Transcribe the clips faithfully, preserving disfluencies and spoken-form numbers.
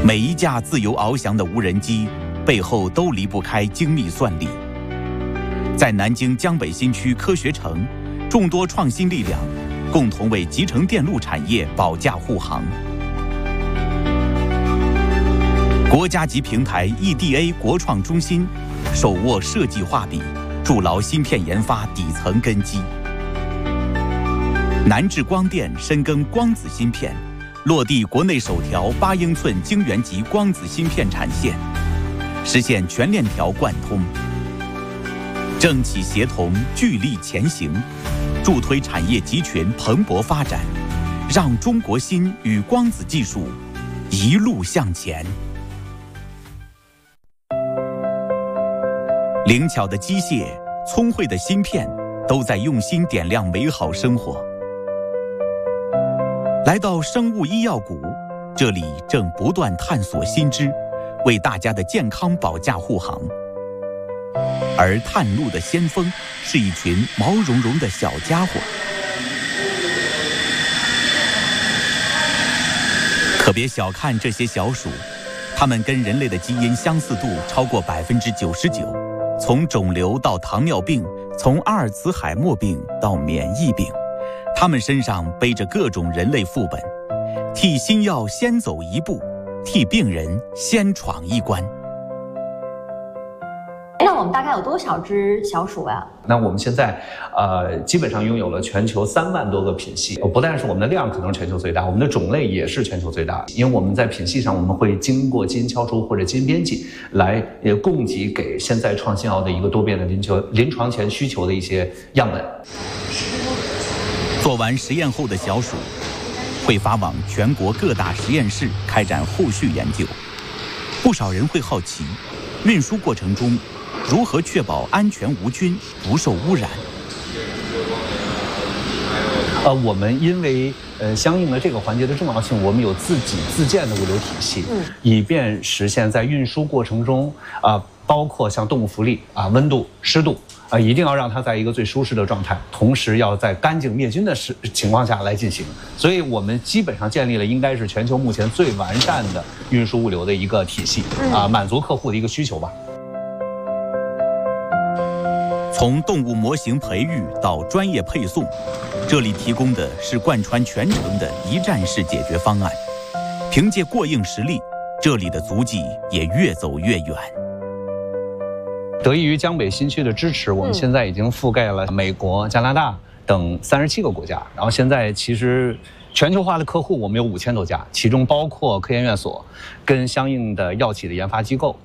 每一架自由翱翔的无人机背后都离不开精密算力。在南京江北新区科学城，众多创新力量共同为集成电路产业保驾护航。国家级平台 E D A 国创中心手握设计画笔，筑牢芯片研发底层根基。南智光电深耕光子芯片，落地国内首条八英寸晶圆级光子芯片产线，实现全链条贯通。政企协同，聚力前行，助推产业集群蓬勃发展，让中国芯与光子技术一路向前。灵巧的机械，聪慧的芯片，都在用心点亮美好生活。来到生物医药谷，这里正不断探索新知，为大家的健康保驾护航。而探路的先锋是一群毛茸茸的小家伙，可别小看这些小鼠，它们跟人类的基因相似度超过百分之九十九。从肿瘤到糖尿病，从阿尔茨海默病到免疫病，他们身上背着各种人类副本，替新药先走一步，替病人先闯一关。 那我们大概有多少只小鼠呀？ 那我们现在，呃，基本上拥有了全球三万多个品系。不但是我们的量可能全球最大，我们的种类也是全球最大。因为我们在品系上，我们会经过基因敲除或者基因编辑，来呃供给给现在创新药的一个多变的临求临床前需求的一些样本。 做完实验后的小鼠，会发往全国各大实验室开展后续研究。不少人会好奇，运输过程中如何确保安全无菌、不受污染？ 呃，我们因为呃相应的这个环节的重要性，我们有自己自建的物流体系，嗯，以便实现在运输过程中啊、呃，包括像动物福利啊、温度、湿度啊、呃，一定要让它在一个最舒适的状态，同时要在干净灭菌的时情况下来进行。所以我们基本上建立了应该是全球目前最完善的运输物流的一个体系啊、呃，满足客户的一个需求吧。 从动物模型培育到专业配送，这里提供的是贯穿全程的一站式解决方案。凭借过硬实力，这里的足迹也越走越远。 得益于江北新区的支持，我们现在已经覆盖了美国、加拿大等三十七个国家。然后现在其实全球化的客户我们有五千多家，其中包括科研院所跟相应的药企的研发机构。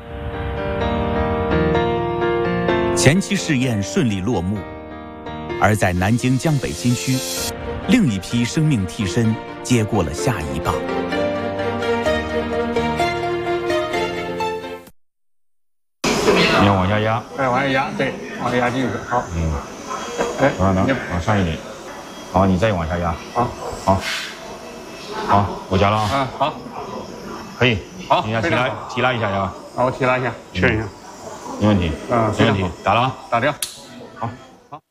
前期试验顺利落幕，而在南京江北新区，另一批生命替身接过了下一棒。 你要往下压， 哎，往下压，对，往下压进去，好， 嗯， 哎， 往上，往上一点，好，你再往下压， 好， 好，好，我加了啊， 啊，好， 可以， 好， 你看提拉提拉一下呀， 好，我提拉一下，确认一下。 没问题， 嗯， 没问题，打了啊， 打掉， 好， 好。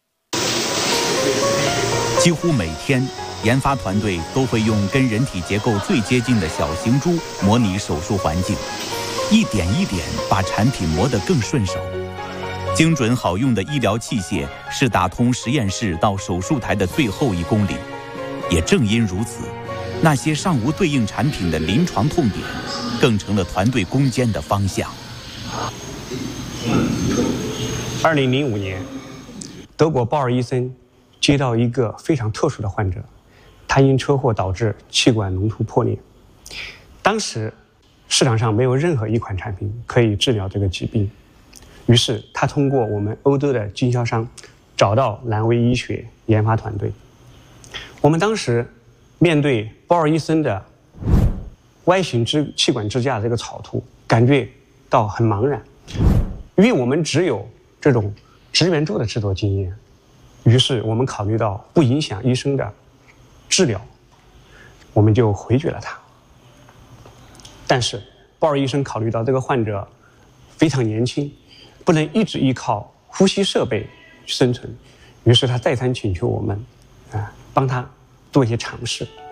几乎每天，研发团队都会用跟人体结构最接近的小型猪模拟手术环境，一点一点把产品磨得更顺手。精准好用的医疗器械是打通实验室到手术台的最后一公里。也正因如此，那些尚无对应产品的临床痛点，更成了团队攻坚的方向。 二零零五年，德国鲍尔医生接到一个非常特殊的患者，他因车祸导致气管隆突破裂。当时市场上没有任何一款产品可以治疗这个疾病，于是他通过我们欧洲的经销商找到南威医学研发团队。我们当时面对鲍尔医生的 Y 型支气管支架这个草图，感觉到很茫然。因为我们只有这种直圆柱的制作经验，于是我们考虑到不影响医生的治疗，我们就回绝了他。但是鲍尔医生考虑到这个患者非常年轻，不能一直依靠呼吸设备生存，于是他再三请求我们啊，帮他做一些尝试。